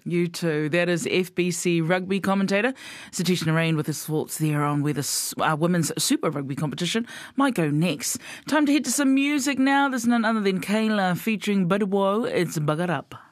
You too. That is FBC rugby commentator Satish Narain with his thoughts there on where the women's Super Rugby competition might go next. Time to head to some music now. There's none other than Kayla featuring Budwo. It's Bugger Up.